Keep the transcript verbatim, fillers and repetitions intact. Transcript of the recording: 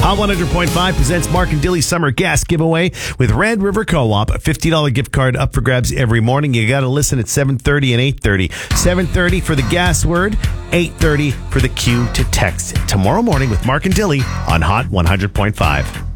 Hot one hundred point five presents Mark and Dilly's Summer Gas Giveaway with Red River Co-op. A fifty dollars gift card up for grabs every morning. You got to listen at seven thirty and eight thirty. seven thirty for the gas word, eight thirty for the cue to text. Tomorrow morning with Mark and Dilly on Hot one hundred point five.